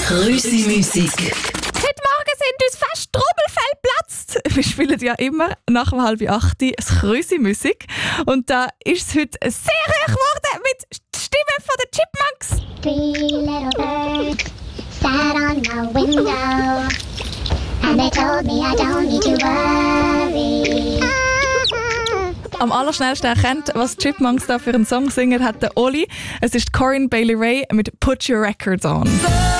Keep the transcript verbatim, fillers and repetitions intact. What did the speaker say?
Krüsi-Musik. Heute Morgen sind uns fast Trommelfell geplatzt. Wir spielen ja immer nach um halb acht das Krüsi-Musik. Und da ist es heute sehr hoch geworden mit der Stimme von den Chipmunks. Three little birds sat on my window, and they told me I don't need to worry. Am allerschnellsten erkennt, was die Chipmunks da für einen Song singen, hat der Oli. Es ist Corinne Bailey Rae mit «Put Your Records On».